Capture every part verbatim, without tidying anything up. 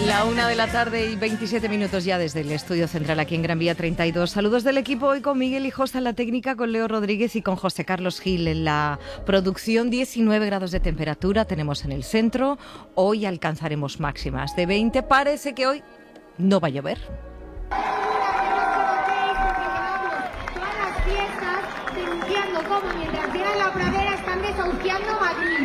La una de la tarde y veintisiete minutos ya desde el estudio central aquí en Gran Vía treinta y dos. Saludos del equipo hoy con Miguel Hijosa en la técnica, con Leo Rodríguez y con José Carlos Gil en la producción. diecinueve grados de temperatura tenemos en el centro. Hoy alcanzaremos máximas de veinte. Parece que hoy no va a llover. Todas las fiestas denunciando cómo mientras llegan la pradera están desahuciando Madrid.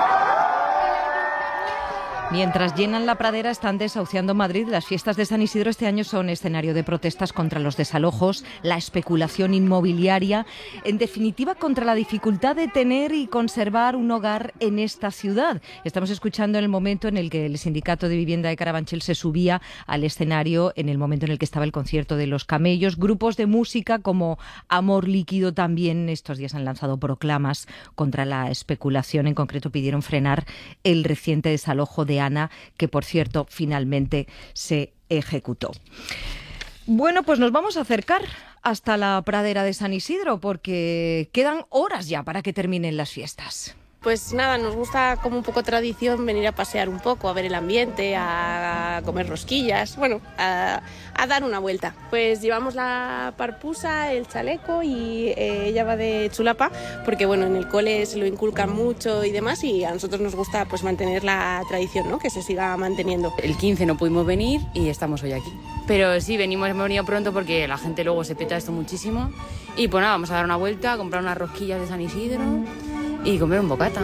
Mientras llenan la pradera, están desahuciando Madrid. Las fiestas de San Isidro este año son escenario de protestas contra los desalojos, la especulación inmobiliaria, en definitiva contra la dificultad de tener y conservar un hogar en esta ciudad. Estamos escuchando en el momento en el que el Sindicato de Vivienda de Carabanchel se subía al escenario, en el momento en el que estaba el concierto de Los Camellos. Grupos de música como Amor Líquido también estos días han lanzado proclamas contra la especulación. En concreto pidieron frenar el reciente desalojo de Ana, que por cierto finalmente se ejecutó. Bueno, pues nos vamos a acercar hasta la pradera de San Isidro porque quedan horas ya para que terminen las fiestas. Pues nada, nos gusta como un poco tradición venir a pasear un poco, a ver el ambiente, a comer rosquillas, bueno, a, a dar una vuelta. Pues llevamos la parpusa, el chaleco y eh, ella va de chulapa, porque bueno, en el cole se lo inculcan mucho y demás, y a nosotros nos gusta pues mantener la tradición, ¿no? Que se siga manteniendo. El quince no pudimos venir y estamos hoy aquí. Pero sí, venimos, hemos venido pronto porque la gente luego se peta esto muchísimo. Y pues nada, vamos a dar una vuelta, a comprar unas rosquillas de San Isidro y comer un bocata.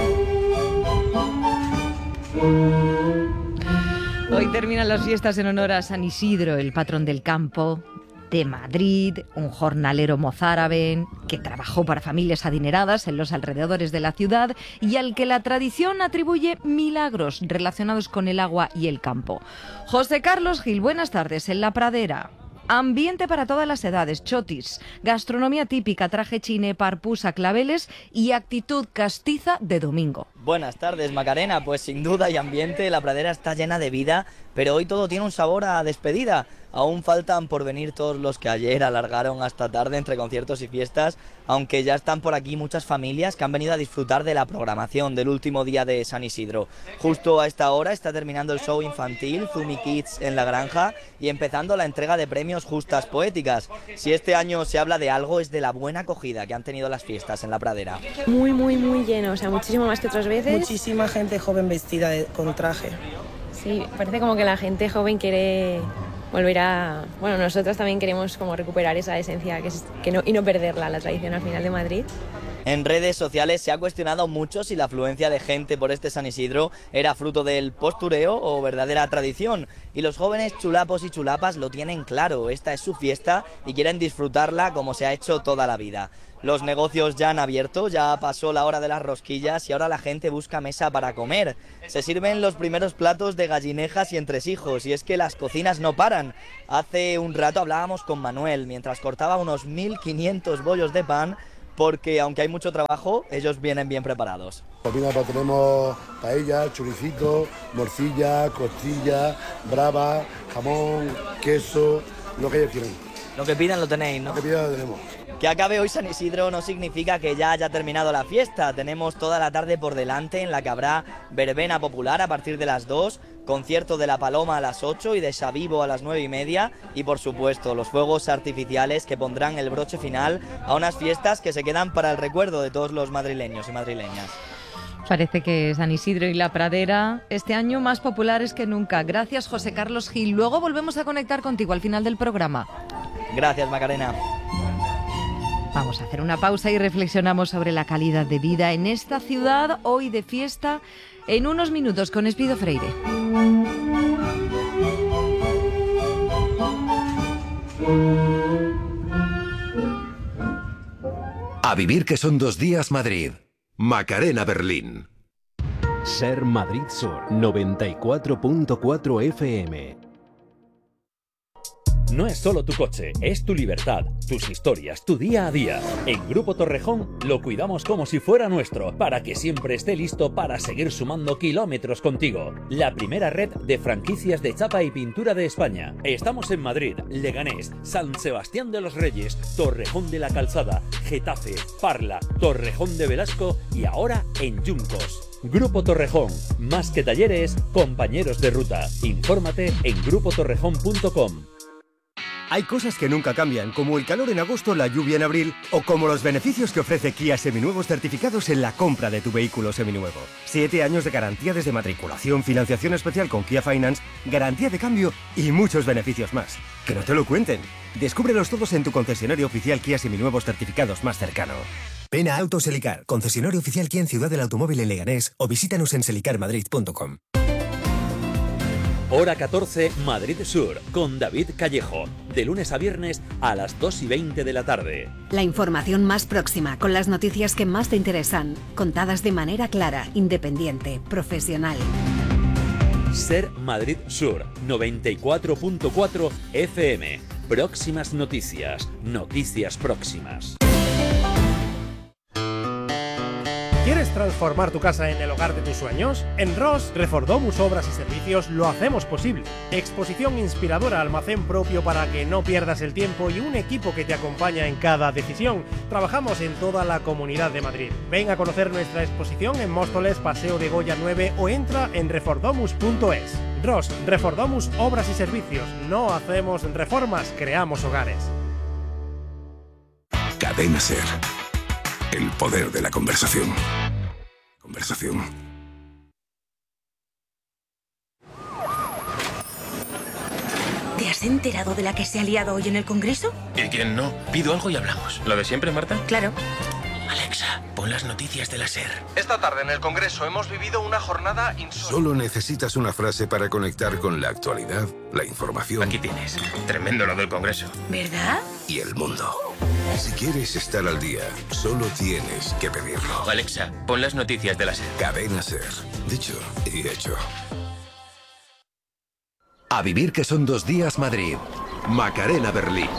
Hoy terminan las fiestas en honor a San Isidro, el patrón del campo de Madrid, un jornalero mozárabe que trabajó para familias adineradas en los alrededores de la ciudad y al que la tradición atribuye milagros relacionados con el agua y el campo. José Carlos Gil, buenas tardes en La Pradera. Ambiente para todas las edades, chotis, gastronomía típica, traje chiné, parpusa, claveles y actitud castiza de domingo. Buenas tardes, Macarena. Pues sin duda hay ambiente, la pradera está llena de vida, pero hoy todo tiene un sabor a despedida. Aún faltan por venir todos los que ayer alargaron hasta tarde entre conciertos y fiestas, aunque ya están por aquí muchas familias que han venido a disfrutar de la programación del último día de San Isidro. Justo a esta hora está terminando el show infantil Zumi Kids en la granja y empezando la entrega de premios Justas Poéticas. Si este año se habla de algo es de la buena acogida que han tenido las fiestas en la pradera. Muy, muy, muy lleno, o sea, muchísimo más que otras veces. Muchísima gente joven vestida de, con traje. Sí, parece como que la gente joven quiere volver a... Bueno, nosotros también queremos como recuperar esa esencia que es, que no, y no perderla, la tradición al final de Madrid. En redes sociales se ha cuestionado mucho si la afluencia de gente por este San Isidro era fruto del postureo o verdadera tradición. Y los jóvenes chulapos y chulapas lo tienen claro, esta es su fiesta y quieren disfrutarla como se ha hecho toda la vida. Los negocios ya han abierto, ya pasó la hora de las rosquillas y ahora la gente busca mesa para comer. Se sirven los primeros platos de gallinejas y entresijos y es que las cocinas no paran. Hace un rato hablábamos con Manuel mientras cortaba unos mil quinientos bollos de pan, porque aunque hay mucho trabajo, ellos vienen bien preparados. Cocina, pues tenemos paella, choricito, morcilla, costilla, brava, jamón, queso, lo que ellos quieran. Lo que pidan lo tenéis, ¿no? Lo que pidan lo tenemos. Que acabe hoy San Isidro no significa que ya haya terminado la fiesta. Tenemos toda la tarde por delante en la que habrá verbena popular a partir de las dos, concierto de La Paloma a las ocho y de Xavivo a las nueve y media y por supuesto los fuegos artificiales que pondrán el broche final a unas fiestas que se quedan para el recuerdo de todos los madrileños y madrileñas. Parece que San Isidro y La Pradera este año más populares que nunca. Gracias, José Carlos Gil. Luego volvemos a conectar contigo al final del programa. Gracias, Macarena. Vamos a hacer una pausa y reflexionamos sobre la calidad de vida en esta ciudad, hoy de fiesta, en unos minutos con Espido Freire. A vivir que son dos días Madrid. Macarena Berlín. Ser Madrid Sur noventa y cuatro punto cuatro F M. No es solo tu coche, es tu libertad, tus historias, tu día a día. En Grupo Torrejón lo cuidamos como si fuera nuestro, para que siempre esté listo para seguir sumando kilómetros contigo. La primera red de franquicias de chapa y pintura de España. Estamos en Madrid, Leganés, San Sebastián de los Reyes, Torrejón de la Calzada, Getafe, Parla, Torrejón de Velasco y ahora en Yuncos. Grupo Torrejón, más que talleres, compañeros de ruta. Infórmate en grupo torrejón punto com. Hay cosas que nunca cambian, como el calor en agosto, la lluvia en abril, o como los beneficios que ofrece Kia Seminuevos certificados en la compra de tu vehículo seminuevo. Siete años de garantía desde matriculación, financiación especial con Kia Finance, garantía de cambio y muchos beneficios más. Que no te lo cuenten. Descúbrelos todos en tu concesionario oficial Kia Seminuevos certificados más cercano. Ven a Autos Selicar, concesionario oficial Kia en Ciudad del Automóvil en Leganés, o visítanos en selicar madrid punto com. Hora catorce, Madrid Sur, con David Callejo. De lunes a viernes a las dos y veinte de la tarde. La información más próxima, con las noticias que más te interesan, contadas de manera clara, independiente, profesional. Ser Madrid Sur, noventa y cuatro punto cuatro F M. Próximas noticias, noticias próximas. ¿Quieres transformar tu casa en el hogar de tus sueños? En Ross, Refordomus Obras y Servicios lo hacemos posible. Exposición inspiradora, almacén propio para que no pierdas el tiempo y un equipo que te acompaña en cada decisión. Trabajamos en toda la Comunidad de Madrid. Ven a conocer nuestra exposición en Móstoles, Paseo de Goya nueve o entra en refordomus punto es. Ross, Refordomus Obras y Servicios. No hacemos reformas, creamos hogares. Cadena Ser. El poder de la conversación. Conversación. ¿Te has enterado de la que se ha liado hoy en el Congreso? ¿Y quién no? Pido algo y hablamos. ¿Lo de siempre, Marta? Claro. Alexa, pon las noticias de la SER. Esta tarde en el Congreso hemos vivido una jornada insólita. Solo necesitas una frase para conectar con la actualidad, la información. Aquí tienes. Tremendo lo del Congreso. ¿Verdad? Y el mundo. Si quieres estar al día, solo tienes que pedirlo. Alexa, pon las noticias de la SER. Cadena SER. Dicho y hecho. A vivir que son dos días Madrid. Macarena Berlín.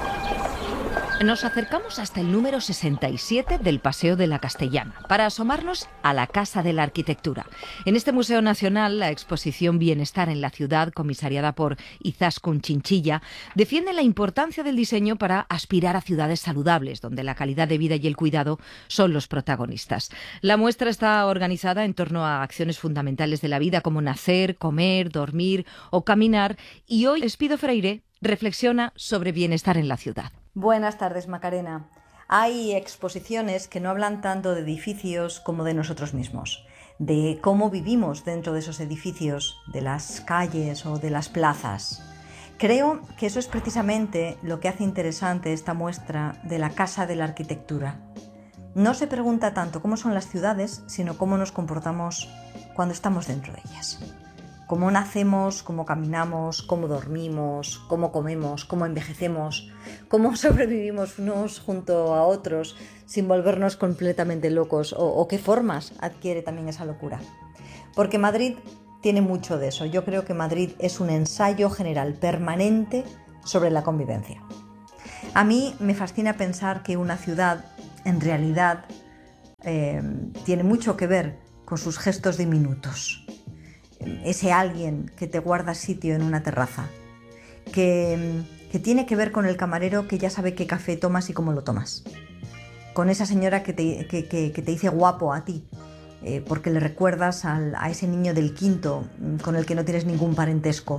Nos acercamos hasta el número sesenta y siete del Paseo de la Castellana para asomarnos a la Casa de la Arquitectura. En este Museo Nacional, la exposición Bienestar en la Ciudad, comisariada por Izaskun Chinchilla, defiende la importancia del diseño para aspirar a ciudades saludables, donde la calidad de vida y el cuidado son los protagonistas. La muestra está organizada en torno a acciones fundamentales de la vida como nacer, comer, dormir o caminar, y hoy Espido Freire reflexiona sobre bienestar en la ciudad. Buenas tardes, Macarena. Hay exposiciones que no hablan tanto de edificios como de nosotros mismos, de cómo vivimos dentro de esos edificios, de las calles o de las plazas. Creo que eso es precisamente lo que hace interesante esta muestra de la Casa de la Arquitectura. No se pregunta tanto cómo son las ciudades, sino cómo nos comportamos cuando estamos dentro de ellas. Cómo nacemos, cómo caminamos, cómo dormimos, cómo comemos, cómo envejecemos, cómo sobrevivimos unos junto a otros sin volvernos completamente locos, o, o qué formas adquiere también esa locura. Porque Madrid tiene mucho de eso. Yo creo que Madrid es un ensayo general permanente sobre la convivencia. A mí me fascina pensar que una ciudad, en realidad, eh, tiene mucho que ver con sus gestos diminutos. Ese alguien que te guarda sitio en una terraza, que, que tiene que ver con el camarero que ya sabe qué café tomas y cómo lo tomas, con esa señora que te, que, que, que te dice guapo a ti, eh, porque le recuerdas al, a ese niño del quinto con el que no tienes ningún parentesco,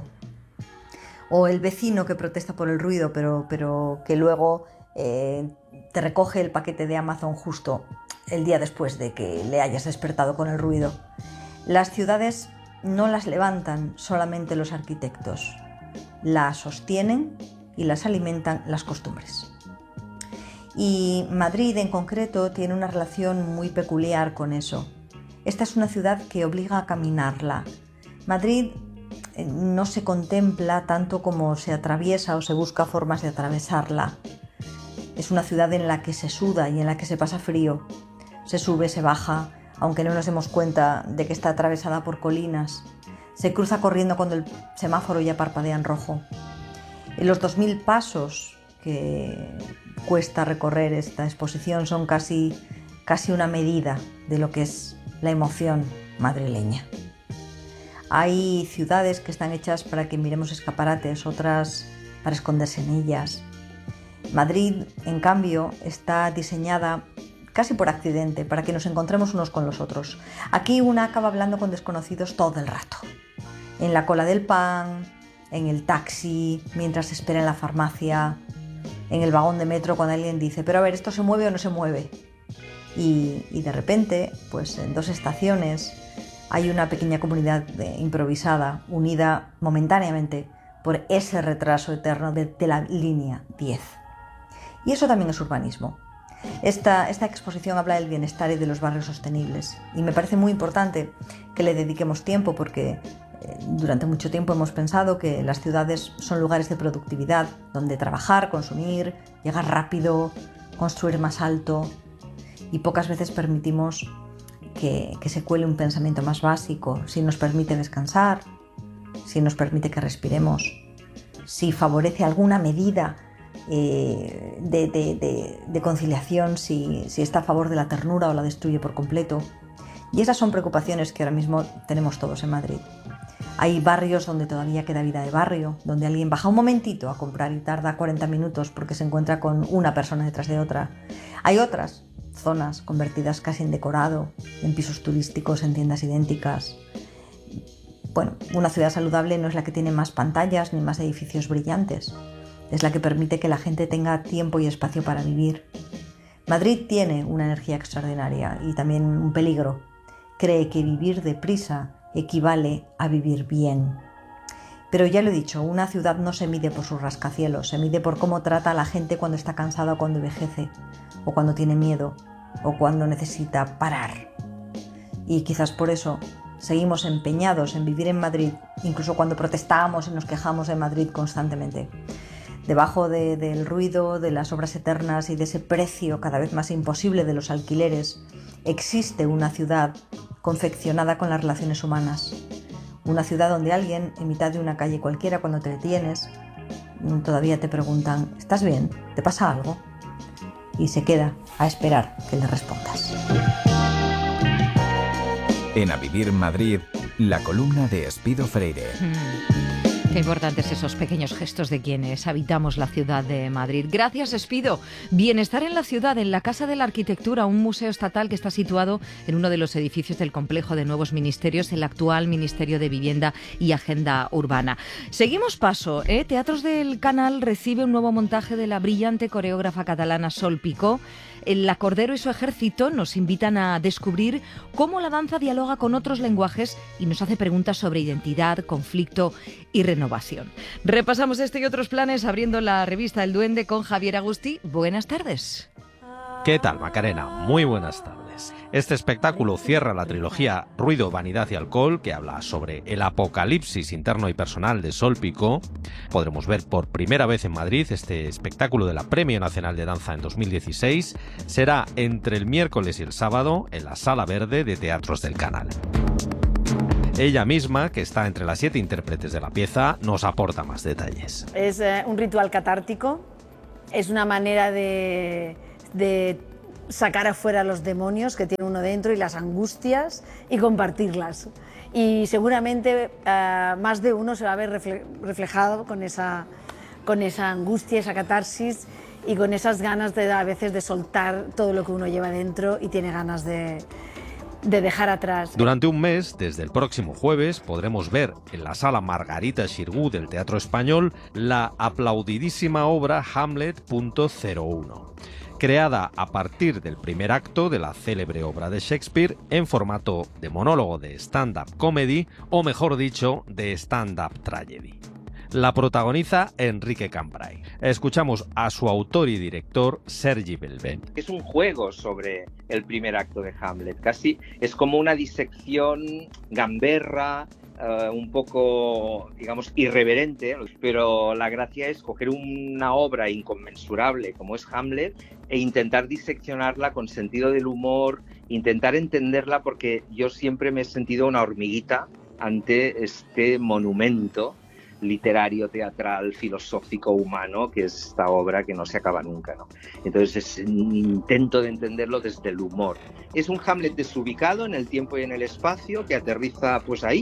o el vecino que protesta por el ruido pero, pero que luego eh, te recoge el paquete de Amazon justo el día después de que le hayas despertado con el ruido. Las ciudades no las levantan solamente los arquitectos, las sostienen y las alimentan las costumbres. Y Madrid en concreto tiene una relación muy peculiar con eso. Esta es una ciudad que obliga a caminarla. Madrid no se contempla tanto como se atraviesa o se busca formas de atravesarla. Es una ciudad en la que se suda y en la que se pasa frío. Se sube, se baja, aunque no nos demos cuenta de que está atravesada por colinas. Se cruza corriendo cuando el semáforo ya parpadea en rojo. Los dos mil pasos que cuesta recorrer esta exposición son casi, casi una medida de lo que es la emoción madrileña. Hay ciudades que están hechas para que miremos escaparates, otras para esconderse en ellas. Madrid, en cambio, está diseñada casi por accidente, para que nos encontremos unos con los otros. Aquí una acaba hablando con desconocidos todo el rato. En la cola del pan, en el taxi, mientras espera en la farmacia, en el vagón de metro cuando alguien dice, pero a ver, ¿esto se mueve o no se mueve? Y, y de repente, pues en dos estaciones hay una pequeña comunidad de, improvisada, unida momentáneamente por ese retraso eterno de, de la línea diez. Y eso también es urbanismo. Esta, esta exposición habla del bienestar y de los barrios sostenibles y me parece muy importante que le dediquemos tiempo porque eh, durante mucho tiempo hemos pensado que las ciudades son lugares de productividad donde trabajar, consumir, llegar rápido, construir más alto y pocas veces permitimos que, que se cuele un pensamiento más básico, si nos permite descansar, si nos permite que respiremos, si favorece alguna medida Eh, de, de, de, de conciliación, si, si está a favor de la ternura o la destruye por completo. Y esas son preocupaciones que ahora mismo tenemos todos en Madrid. Hay barrios donde todavía queda vida de barrio, donde alguien baja un momentito a comprar y tarda cuarenta minutos porque se encuentra con una persona detrás de otra. Hay otras zonas convertidas casi en decorado, en pisos turísticos, en tiendas idénticas. Bueno, una ciudad saludable no es la que tiene más pantallas ni más edificios brillantes. Es la que permite que la gente tenga tiempo y espacio para vivir. Madrid tiene una energía extraordinaria y también un peligro. Cree que vivir deprisa equivale a vivir bien. Pero ya lo he dicho, una ciudad no se mide por sus rascacielos, se mide por cómo trata a la gente cuando está cansada o cuando envejece, o cuando tiene miedo, o cuando necesita parar. Y quizás por eso seguimos empeñados en vivir en Madrid, incluso cuando protestamos y nos quejamos de Madrid constantemente. Debajo de, del ruido, de las obras eternas y de ese precio cada vez más imposible de los alquileres, existe una ciudad confeccionada con las relaciones humanas. Una ciudad donde alguien, en mitad de una calle cualquiera, cuando te detienes, todavía te preguntan, ¿estás bien? ¿Te pasa algo? Y se queda a esperar que le respondas. En A Vivir Madrid, la columna de Espido Freire. Mm. Qué importantes esos pequeños gestos de quienes habitamos la ciudad de Madrid. Gracias, Espido. Bienestar en la ciudad, en la Casa de la Arquitectura, un museo estatal que está situado en uno de los edificios del complejo de nuevos ministerios, el actual Ministerio de Vivienda y Agenda Urbana. Seguimos paso, ¿eh? Teatros del Canal recibe un nuevo montaje de la brillante coreógrafa catalana Sol Picó. El Cordero y su ejército nos invitan a descubrir cómo la danza dialoga con otros lenguajes y nos hace preguntas sobre identidad, conflicto y renovación. Repasamos este y otros planes abriendo la revista El Duende con Javier Agustí. Buenas tardes. ¿Qué tal, Macarena? Muy buenas tardes. Este espectáculo cierra la trilogía Ruido, Vanidad y Alcohol, que habla sobre el apocalipsis interno y personal de Sol Picó. Podremos ver por primera vez en Madrid este espectáculo de la Premio Nacional de Danza en dos mil dieciséis. Será entre el miércoles y el sábado en la Sala Verde de Teatros del Canal. Ella misma, que está entre las siete intérpretes de la pieza, nos aporta más detalles. Es eh, un ritual catártico, es una manera de... de sacar afuera los demonios que tiene uno dentro y las angustias y compartirlas. Y seguramente uh, más de uno se va a ver refle reflejado con esa, con esa angustia, esa catarsis y con esas ganas de a veces de soltar todo lo que uno lleva dentro y tiene ganas de, de dejar atrás. Durante un mes, desde el próximo jueves, podremos ver en la sala Margarita Xirgu del Teatro Español la aplaudidísima obra Hamlet punto cero uno. Creada a partir del primer acto de la célebre obra de Shakespeare en formato de monólogo de stand-up comedy, o mejor dicho, de stand-up tragedy. La protagoniza Enrique Cambray. Escuchamos a su autor y director, Sergi Belbén. Es un juego sobre el primer acto de Hamlet, casi es como una disección gamberra, Uh, un poco, digamos, irreverente, pero la gracia es coger una obra inconmensurable como es Hamlet e intentar diseccionarla con sentido del humor, intentar entenderla, porque yo siempre me he sentido una hormiguita ante este monumento literario, teatral, filosófico, humano, que es esta obra que no se acaba nunca, ¿no? Entonces es un intento de entenderlo desde el humor. Es un Hamlet desubicado en el tiempo y en el espacio, que aterriza pues ahí,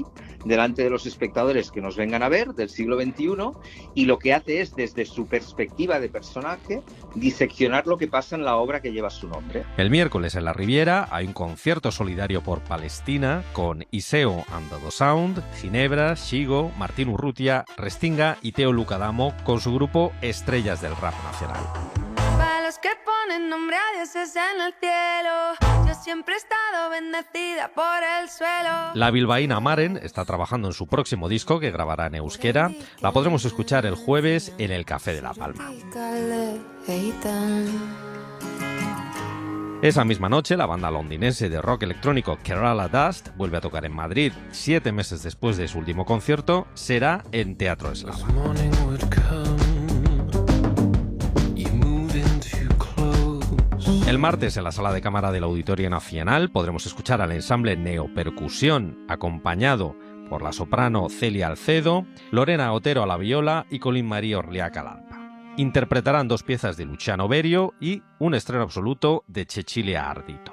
delante de los espectadores que nos vengan a ver del siglo veintiuno, y lo que hace es, desde su perspectiva de personaje, diseccionar lo que pasa en la obra que lleva su nombre. El miércoles en la Riviera hay un concierto solidario por Palestina con Iseo and the Sound, Ginebra, Shigo, Martín Urrutia, Restinga y Teo Lucadamo con su grupo Estrellas del Rap Nacional. Para los que ponen nombre a dioses en el cielo, yo siempre he estado bendecida por el suelo. La bilbaína Maren está trabajando en su próximo disco que grabará en euskera. La podremos escuchar el jueves en el Café de La Palma. Esa misma noche, la banda londinense de rock electrónico Kerala Dust vuelve a tocar en Madrid. Siete meses después de su último concierto, será en Teatro Eslava. El martes, en la Sala de Cámara del Auditorio Nacional, podremos escuchar al ensamble Neopercusión, acompañado por la soprano Celia Alcedo, Lorena Otero a la viola y Colin María Orliac al arpa. Interpretarán dos piezas de Luciano Berio y un estreno absoluto de Cecilia Ardito.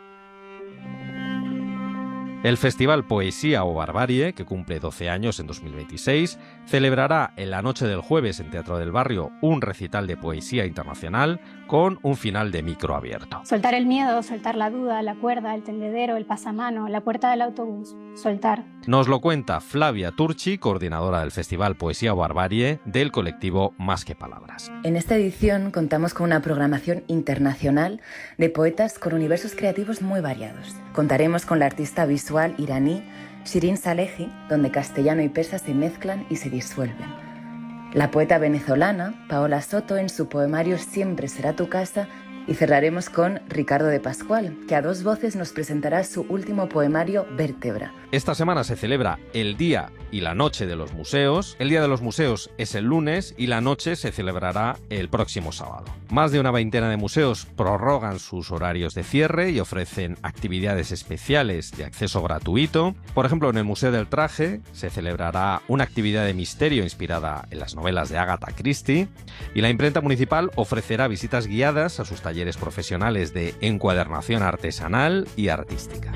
El Festival Poesía o Barbarie, que cumple doce años en dos mil veintiséis, celebrará en la noche del jueves en Teatro del Barrio un recital de poesía internacional con un final de micro abierto. Soltar el miedo, soltar la duda, la cuerda, el tendedero, el pasamano, la puerta del autobús. Soltar. Nos lo cuenta Flavia Turchi, coordinadora del Festival Poesía o Barbarie del colectivo Más que Palabras. En esta edición contamos con una programación internacional de poetas con universos creativos muy variados. Contaremos con la artista visual iraní Shirin Salehi, donde castellano y persa se mezclan y se disuelven. La poeta venezolana Paola Soto en su poemario Siempre será tu casa, y cerraremos con Ricardo de Pascual, que a dos voces nos presentará su último poemario Vértebra. Esta semana se celebra el Día y la Noche de los Museos. El Día de los Museos es el lunes y la noche se celebrará el próximo sábado. Más de una veintena de museos prorrogan sus horarios de cierre y ofrecen actividades especiales de acceso gratuito. Por ejemplo, en el Museo del Traje se celebrará una actividad de misterio inspirada en las novelas de Agatha Christie, y la imprenta municipal ofrecerá visitas guiadas a sus talleres profesionales de encuadernación artesanal y artística.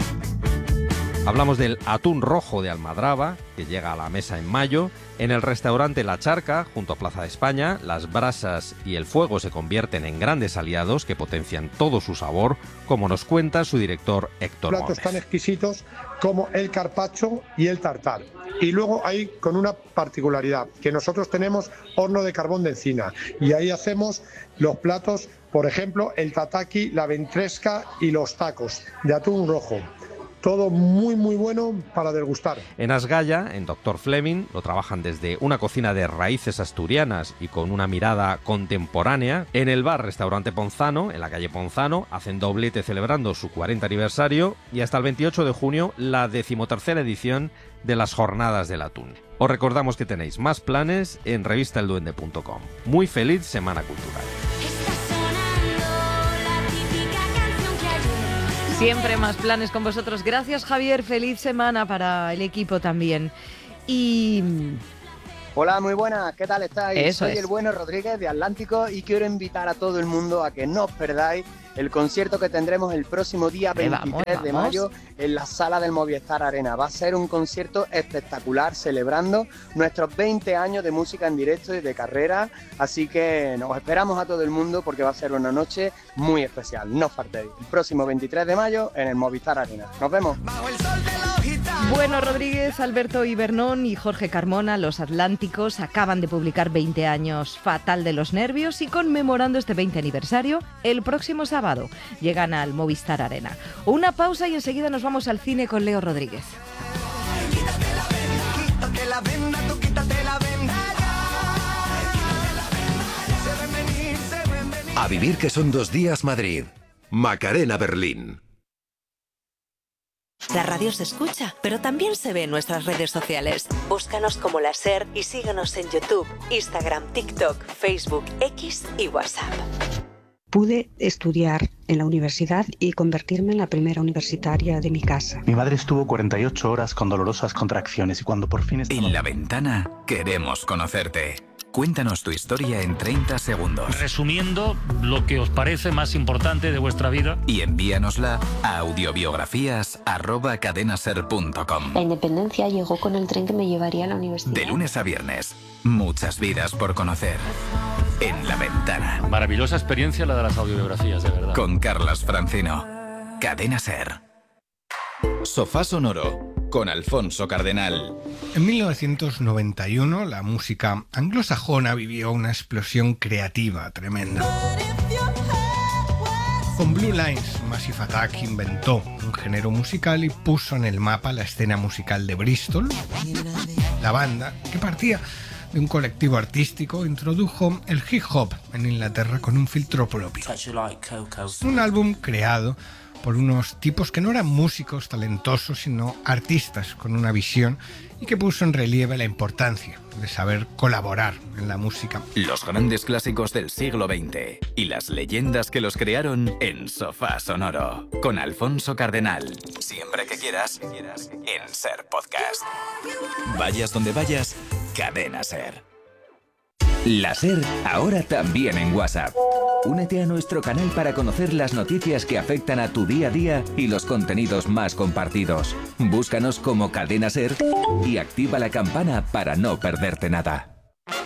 Hablamos del atún rojo de Almadraba, que llega a la mesa en mayo. En el restaurante La Charca, junto a Plaza de España, las brasas y el fuego se convierten en grandes aliados que potencian todo su sabor, como nos cuenta su director Héctor Platos Gómez. Tan exquisitos como el carpaccio y el tartar. Y luego hay con una particularidad, que nosotros tenemos horno de carbón de encina, y ahí hacemos los platos, por ejemplo, el tataki, la ventresca y los tacos de atún rojo. Todo muy muy bueno para degustar. En Asgaya, en Doctor Fleming, lo trabajan desde una cocina de raíces asturianas y con una mirada contemporánea. En el bar Restaurante Ponzano, en la calle Ponzano, hacen doblete celebrando su cuarenta aniversario, y hasta el veintiocho de junio la decimotercera edición de las Jornadas del Atún. Os recordamos que tenéis más planes en revista el duende punto com. Muy feliz Semana Cultural. Siempre más planes con vosotros. Gracias, Javier. Feliz semana para el equipo también. Y... Hola, muy buenas. ¿Qué tal estáis? Eso Soy es. el Bueno Rodríguez de Atlántico y quiero invitar a todo el mundo a que no os perdáis el concierto que tendremos el próximo día veintitrés vamos, de vamos. mayo en la sala del Movistar Arena. Va a ser un concierto espectacular celebrando nuestros veinte años de música en directo y de carrera, así que nos esperamos a todo el mundo porque va a ser una noche muy especial. No os faltéis. El próximo veintitrés de mayo en el Movistar Arena. Nos vemos. Bueno, Rodríguez, Alberto Ibernón y Jorge Carmona, los Atlánticos, acaban de publicar veinte años Fatal de los Nervios, y conmemorando este veinte aniversario, el próximo sábado llegan al Movistar Arena. Una pausa y enseguida nos vamos al cine con Leo Rodríguez. A vivir que son dos días Madrid. Macarena Berlín. La radio se escucha, pero también se ve en nuestras redes sociales. Búscanos como La SER y síguenos en YouTube, Instagram, TikTok, Facebook, X y WhatsApp. Pude estudiar en la universidad y convertirme en la primera universitaria de mi casa. Mi madre estuvo cuarenta y ocho horas con dolorosas contracciones y cuando por fin estaba... En La Ventana queremos conocerte. Cuéntanos tu historia en treinta segundos. Resumiendo lo que os parece más importante de vuestra vida. Y envíanosla a audiobiografías arroba cadenaser punto com. La independencia llegó con el tren que me llevaría a la universidad. De lunes a viernes, muchas vidas por conocer. En La Ventana. Maravillosa experiencia la de las audiobiografías, de verdad. Con Carlas Francino. Cadena Ser. Sofá Sonoro. Con Alfonso Cardenal. En mil novecientos noventa y uno, la música anglosajona vivió una explosión creativa tremenda. Con Blue Lines, Massive Attack inventó un género musical y puso en el mapa la escena musical de Bristol. La banda, que partía de un colectivo artístico, introdujo el hip hop en Inglaterra con un filtro propio. Un álbum creado por unos tipos que no eran músicos talentosos, sino artistas con una visión, y que puso en relieve la importancia de saber colaborar en la música. Los grandes clásicos del siglo veinte y las leyendas que los crearon en Sofá Sonoro, con Alfonso Cardenal. Siempre que quieras, en Ser Podcast. Vayas donde vayas, Cadena Ser. La Ser ahora también en WhatsApp. Únete a nuestro canal para conocer las noticias que afectan a tu día a día y los contenidos más compartidos. Búscanos como Cadena Ser y activa la campana para no perderte nada.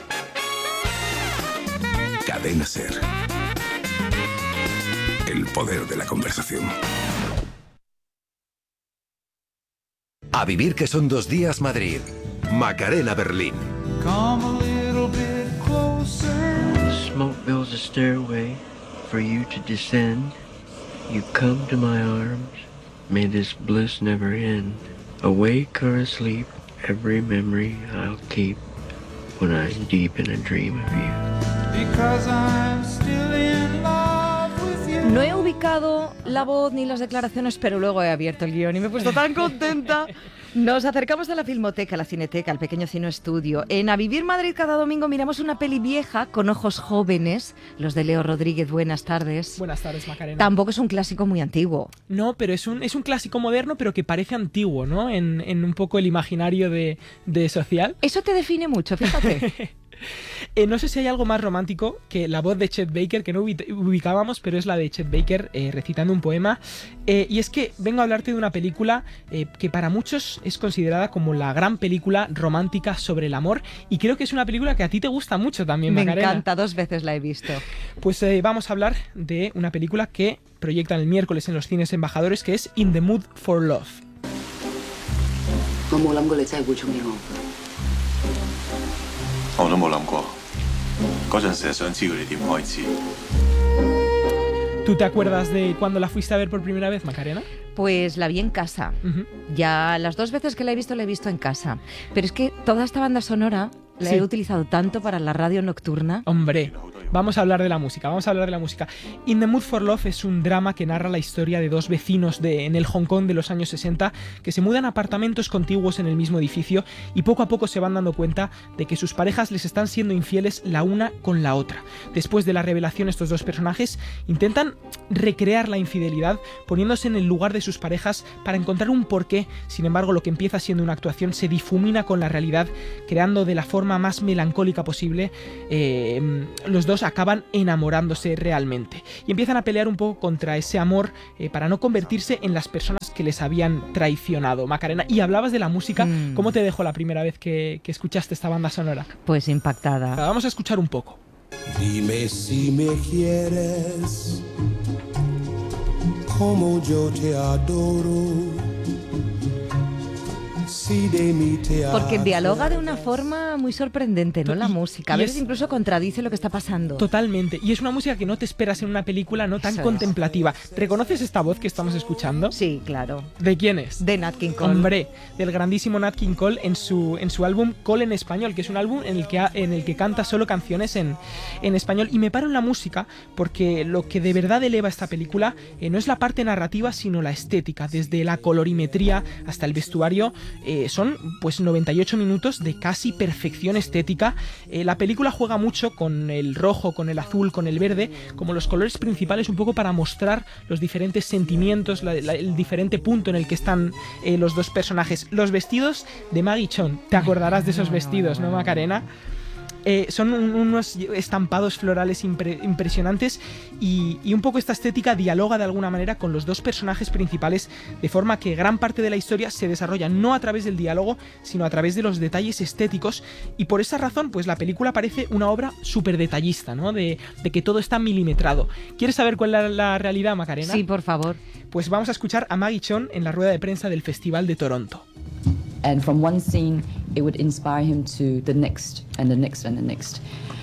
Cadena Ser. El poder de la conversación. A vivir que son dos días Madrid. Macarena Berlín. Smoke builds a stairway for you to descend. You come to my arms. May this bliss never end. Awake or asleep, every memory I'll keep when I'm deep in a dream of you. Because I'm still in love with you. No he ubicado la voz ni las declaraciones, pero luego he abierto el guión y me he puesto tan contenta. Nos acercamos a la Filmoteca, a la Cineteca, al pequeño Cine Estudio. En A Vivir Madrid cada domingo miramos una peli vieja con ojos jóvenes, los de Leo Rodríguez. Buenas tardes. Buenas tardes, Macarena. Tampoco es un clásico muy antiguo. No, pero es un, es un clásico moderno, pero que parece antiguo, ¿no? En, en un poco el imaginario de, de social. Eso te define mucho, fíjate. Eh, no sé si hay algo más romántico que la voz de Chet Baker, que no ubicábamos, pero es la de Chet Baker eh, recitando un poema. Eh, y es que vengo a hablarte de una película eh, que para muchos es considerada como la gran película romántica sobre el amor. Y creo que es una película que a ti te gusta mucho también, Me Macarena. encanta, dos veces la he visto. Pues eh, vamos a hablar de una película que proyectan el miércoles en los cines embajadores, que es In the Mood for Love. ¿Tú te acuerdas de cuando la fuiste a ver por primera vez, Macarena? Pues la vi en casa. Uh-huh. Ya las dos veces que la he visto, la he visto en casa. Pero es que toda esta banda sonora la sí. he utilizado tanto para la radio nocturna. Hombre, vamos a hablar de la música, vamos a hablar de la música. In the Mood for Love es un drama que narra la historia de dos vecinos de, en el Hong Kong de los años sesenta que se mudan a apartamentos contiguos en el mismo edificio y poco a poco se van dando cuenta de que sus parejas les están siendo infieles la una con la otra. Después de la revelación, estos dos personajes intentan recrear la infidelidad poniéndose en el lugar de sus parejas para encontrar un porqué. Sin embargo, lo que empieza siendo una actuación se difumina con la realidad, creando de la forma más melancólica posible. Eh, los dos acaban enamorándose realmente y empiezan a pelear un poco contra ese amor eh, para no convertirse en las personas que les habían traicionado. Macarena, y hablabas de la música, mm. ¿cómo te dejó la primera vez que, que escuchaste esta banda sonora? Pues impactada. Vamos a escuchar un poco. Dime si me quieres como yo te adoro. Porque dialoga de una forma muy sorprendente, ¿no? La música. A veces es... incluso contradice lo que está pasando. Totalmente. Y es una música que no te esperas en una película no tan Eso contemplativa. Es. ¿Reconoces esta voz que estamos escuchando? Sí, claro. ¿De quién es? De Nat King Cole. Hombre, del grandísimo Nat King Cole en su, en su álbum Cole en Español, que es un álbum en el que, ha, en el que canta solo canciones en, en español. Y me paro en la música porque lo que de verdad eleva esta película eh, no es la parte narrativa, sino la estética. Desde la colorimetría hasta el vestuario. Eh, son pues noventa y ocho minutos de casi perfección estética. Eh, la película juega mucho con el rojo, con el azul, con el verde, como los colores principales, un poco para mostrar los diferentes sentimientos, la, la, el diferente punto en el que están eh, los dos personajes. Los vestidos de Maggie Cheung, te acordarás de esos vestidos, ¿no, Macarena? Eh, son un, unos estampados florales impre, impresionantes y, y un poco esta estética dialoga de alguna manera con los dos personajes principales, de forma que gran parte de la historia se desarrolla no a través del diálogo, sino a través de los detalles estéticos, y por esa razón pues la película parece una obra súper detallista, ¿no? De, de que todo está milimetrado. ¿Quieres saber cuál es la, la realidad, Macarena? Sí, por favor. Pues vamos a escuchar a Maggie Cheung en la rueda de prensa del Festival de Toronto. And from one scene, it would inspire him to the next and the next and the next.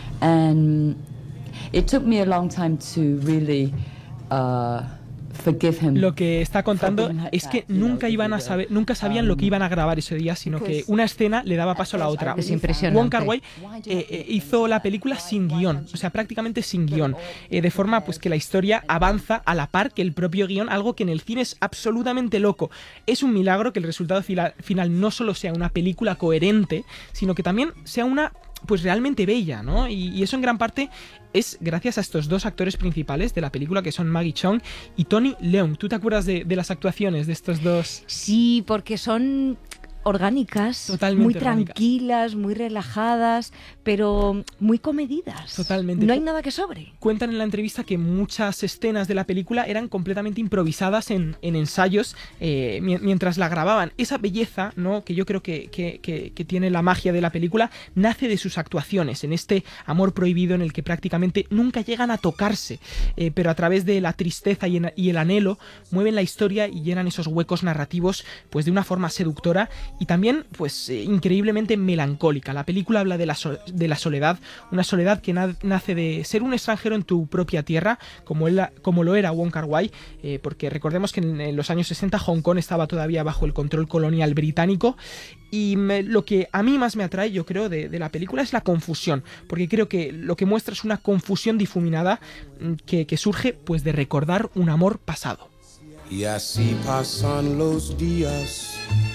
And it took me a long time to really uh, forgive him. Lo que está contando es que nunca iban a saber, nunca sabían lo que iban a grabar ese día, sino que una escena le daba paso a la otra. Es impresionante. Wong Kar-wai eh, eh, hizo la película sin guión, o sea, prácticamente sin guión, eh, de forma pues que la historia avanza a la par que el propio guión, algo que en el cine es absolutamente loco. Es un milagro que el resultado final, final no solo sea una película coherente, sino que también sea una pues realmente bella, ¿no? Y, y eso en gran parte es gracias a estos dos actores principales de la película, que son Maggie Cheung y Tony Leung. ¿Tú te acuerdas de, de las actuaciones de estos dos? Sí, porque son orgánicas, Totalmente muy orgánicas. tranquilas, muy relajadas, pero muy comedidas. Totalmente. No hay nada que sobre. Cuentan en la entrevista que muchas escenas de la película eran completamente improvisadas en, en ensayos eh, mientras la grababan. Esa belleza, ¿no?, que yo creo que, que, que, que tiene la magia de la película, nace de sus actuaciones, en este amor prohibido en el que prácticamente nunca llegan a tocarse, eh, pero a través de la tristeza y, en, y el anhelo mueven la historia y llenan esos huecos narrativos pues de una forma seductora y también pues eh, increíblemente melancólica. La película habla de la, so de la soledad, una soledad que na nace de ser un extranjero en tu propia tierra, como, él, como lo era Wong Kar-wai, eh, porque recordemos que en, en los años sesenta Hong Kong estaba todavía bajo el control colonial británico, y me, lo que a mí más me atrae, yo creo, de, de la película es la confusión, porque creo que lo que muestra es una confusión difuminada que, que surge pues de recordar un amor pasado. Y así pasan los días